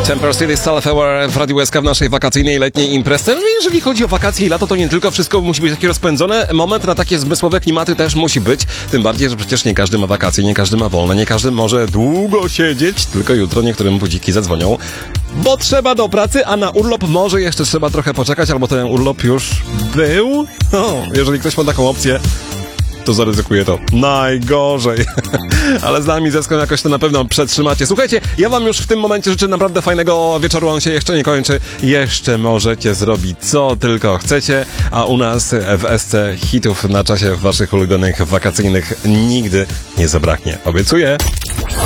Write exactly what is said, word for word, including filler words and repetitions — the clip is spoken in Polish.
Temper City Starflower w Radiu S K w naszej wakacyjnej letniej imprezie. Jeżeli chodzi o wakacje i lato, to nie tylko wszystko musi być takie rozpędzone. Moment na takie zmysłowe klimaty też musi być. Tym bardziej, że przecież nie każdy ma wakacje, nie każdy ma wolne, nie każdy może długo siedzieć. Tylko jutro niektórym budziki zadzwonią, bo trzeba do pracy, a na urlop może jeszcze trzeba trochę poczekać, albo ten urlop już był. No, jeżeli ktoś ma taką opcję, to zaryzykuję to najgorzej. Ale z nami zeską jakoś to na pewno przetrzymacie. Słuchajcie, ja wam już w tym momencie życzę naprawdę fajnego wieczoru. On się jeszcze nie kończy. Jeszcze możecie zrobić co tylko chcecie, a u nas w S C hitów na czasie waszych ulubionych wakacyjnych nigdy nie zabraknie. Obiecuję.